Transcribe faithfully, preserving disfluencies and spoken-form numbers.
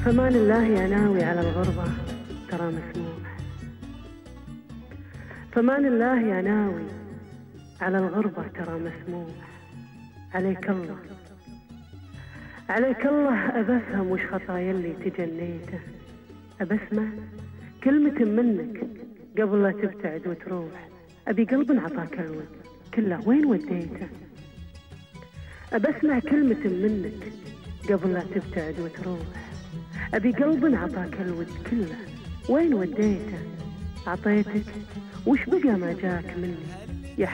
فمان الله يا ناوي على الغربة ترى مسموح. فمان الله يا ناوي على الغربة ترى مسموح. عليك الله عليك الله أبفهم وش خطايا اللي تجنيته، أبسمع كلمة منك قبل لا تبتعد وتروح. أبي قلب عطاك الود كله وين وديته، أبسمع كلمة منك قبل لا تبتعد وتروح. أبي قلب عطاك الود كله وين وديته، عطيتك وش بقى ما جاك مني.